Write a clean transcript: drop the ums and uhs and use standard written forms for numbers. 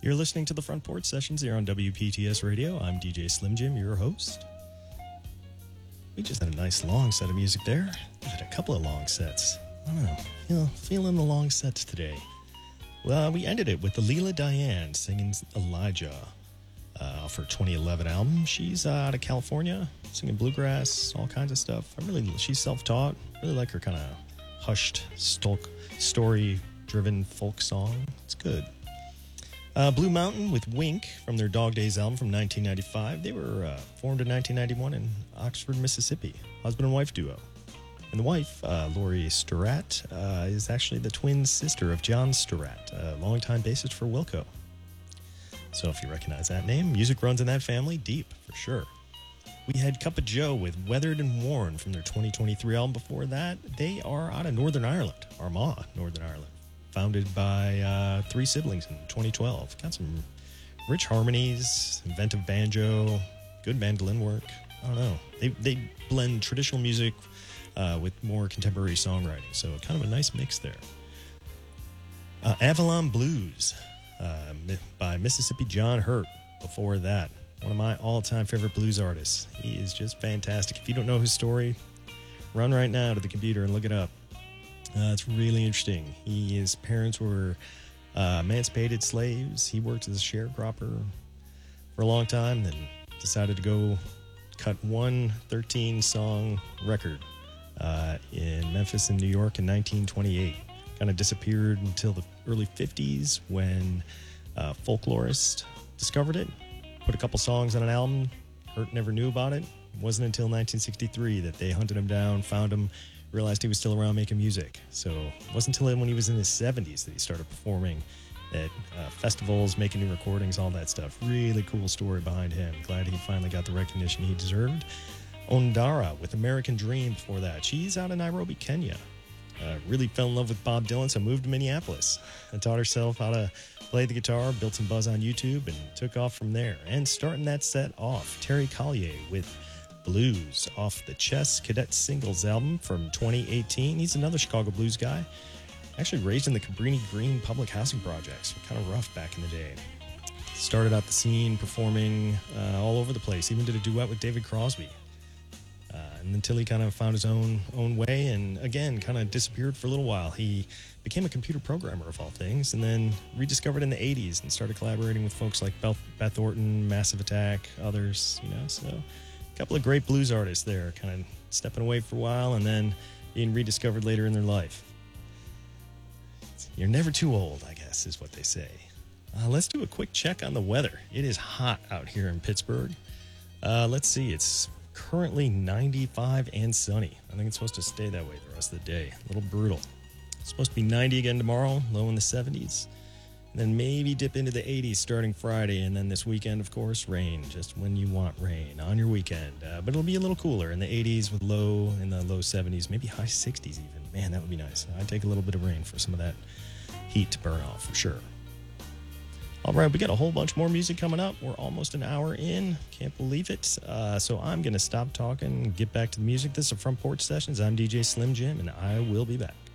You're listening to the Front Porch Sessions here on WPTS Radio. I'm DJ Slim Jim, your host. We just had a nice long set of music there. We had a couple of long sets. I don't know, feeling the long sets today. Well, we ended it with the Leela Diane singing Elijah off her 2011 album. She's out of California, singing bluegrass, all kinds of stuff. She's self-taught. Really like her kind of hushed, story-driven folk song. It's good. Blue Mountain with Wink from their Dog Days album from 1995. They were formed in 1991 in Oxford, Mississippi. Husband and wife duo. And the wife, Lori Sturratt, is actually the twin sister of John Sturratt, a longtime bassist for Wilco. So if you recognize that name, music runs in that family deep, for sure. We had Cup of Joe with Weathered and Worn from their 2023 album. Before that, they are out of Northern Ireland, Armagh, Northern Ireland. Founded by three siblings in 2012. Got some rich harmonies, inventive banjo, good mandolin work. I don't know. They blend traditional music with more contemporary songwriting. So kind of a nice mix there. Avalon Blues by Mississippi John Hurt. Before that, one of my all-time favorite blues artists. He is just fantastic. If you don't know his story, run right now to the computer and look it up. It's really interesting. His parents were emancipated slaves. He worked as a sharecropper for a long time, then decided to go cut one 13-song record in Memphis and New York in 1928. Kind of disappeared until the early 50s when folklorists discovered it, put a couple songs on an album. Hurt never knew about it. It wasn't until 1963 that they hunted him down, found him, realized he was still around making music. So it wasn't until when he was in his 70s that he started performing at festivals, making new recordings, all that stuff. Really cool story behind him. Glad he finally got the recognition he deserved. Ondara with American Dream before that. She's out of Nairobi, Kenya. Really fell in love with Bob Dylan, so moved to Minneapolis and taught herself how to play the guitar, built some buzz on YouTube, and took off from there. And starting that set off, Terry Collier with Blues off the Chess Cadet Singles album from 2018. He's another Chicago blues guy. Actually raised in the Cabrini Green public housing projects. Kind of rough back in the day. Started out the scene performing all over the place. Even did a duet with David Crosby. And until he kind of found his own way and, again, kind of disappeared for a little while. He became a computer programmer, of all things, and then rediscovered in the 80s and started collaborating with folks like Beth Orton, Massive Attack, others, so a couple of great blues artists there, kind of stepping away for a while and then being rediscovered later in their life. You're never too old, I guess, is what they say. Let's do a quick check on the weather. It is hot out here in Pittsburgh. Let's see, it's currently 95 and sunny. I think it's supposed to stay that way the rest of the day. A little brutal. It's supposed to be 90 again tomorrow, low in the 70s. And then maybe dip into the 80s starting Friday. And then this weekend, of course, rain, just when you want rain on your weekend. But it'll be a little cooler in the 80s with low in the low 70s, maybe high 60s even. Man, that would be nice. I'd take a little bit of rain for some of that heat to burn off for sure. All right, we got a whole bunch more music coming up. We're almost an hour in. Can't believe it. So I'm going to stop talking and get back to the music. This is Front Porch Sessions. I'm DJ Slim Jim, and I will be back.